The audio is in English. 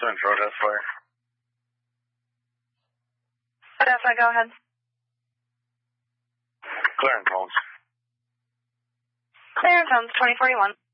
Twins Road, Fire. Odessa, go ahead. Clarence Holmes. Clarence Holmes, 2041.